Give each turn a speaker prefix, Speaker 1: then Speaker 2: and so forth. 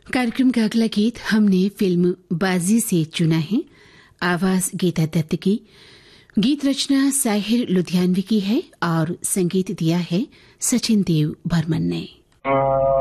Speaker 1: कार्यक्रम का अगला गीत हमने फिल्म बाजी से चुना है। आवाज गीता दत्त की, गीत रचना साहिर लुधियानवी की है और संगीत दिया है सचिन देव बर्मन ने।